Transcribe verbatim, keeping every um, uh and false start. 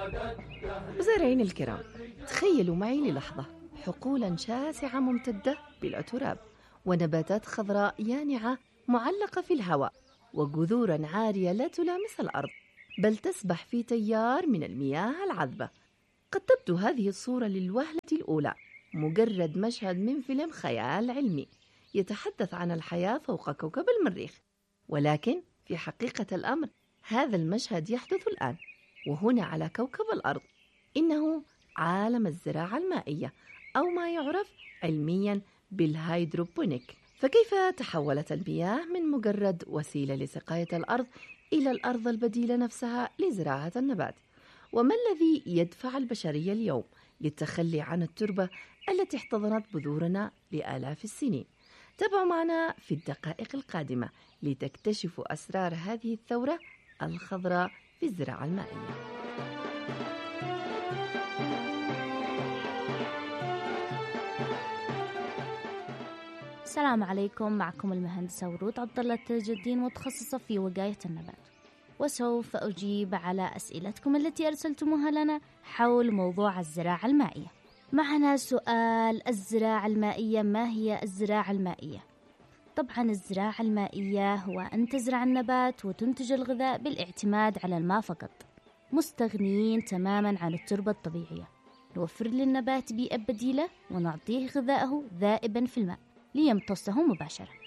مزارعين الكرام، تخيلوا معي للحظة حقولا شاسعة ممتدة بلا تراب، ونباتات خضراء يانعة معلقة في الهواء، وجذورا عارية لا تلامس الأرض بل تسبح في تيار من المياه العذبة. قد تبدو هذه الصورة للوهلة الأولى مجرد مشهد من فيلم خيال علمي يتحدث عن الحياة فوق كوكب المريخ، ولكن في حقيقة الأمر هذا المشهد يحدث الآن وهنا على كوكب الأرض. إنه عالم الزراعة المائية، أو ما يعرف علمياً بالهيدروبونيك. فكيف تحولت المياه من مجرد وسيلة لسقاية الأرض إلى الأرض البديلة نفسها لزراعة النبات؟ وما الذي يدفع البشرية اليوم للتخلي عن التربة التي احتضنت بذورنا لآلاف السنين؟ تابعوا معنا في الدقائق القادمة لتكتشفوا أسرار هذه الثورة الخضراء في الزراعة المائية. السلام عليكم، معكم المهندسة ورود عبد الله التاج الدين، متخصصة في وقاية النبات، وسوف أجيب على أسئلتكم التي أرسلتموها لنا حول موضوع الزراعة المائية. معنا سؤال: الزراعة المائية، ما هي الزراعة المائية؟ طبعا الزراعة المائية هو أن تزرع النبات وتنتج الغذاء بالاعتماد على الماء فقط، مستغنيين تماما عن التربة الطبيعية. نوفر للنبات بيئة بديلة ونعطيه غذاءه ذائبا في الماء ليمتصه مباشرة.